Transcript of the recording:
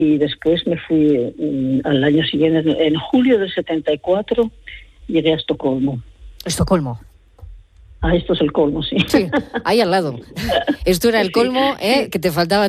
y después me fui al año siguiente, en julio del 74, llegué a Estocolmo. Estocolmo. Ah, esto es el colmo, sí. Sí, ahí al lado. Esto era el colmo, sí. que te faltaba